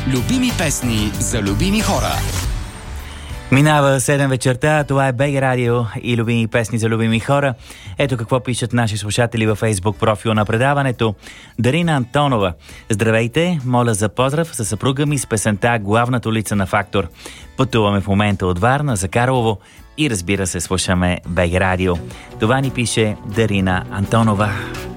Любими песни за любими хора. Минава 7 вечерта, това е БГ Радио и любими песни за любими хора. Ето какво пишат наши слушатели във Фейсбук профил на предаването. Дарина Антонова. Здравейте, моля за поздрав за съпруга ми с песента "Главната улица на Фактор". Пътуваме в момента от Варна за Карлово и разбира се слушаме БГ Радио. Това ни пише Дарина Антонова.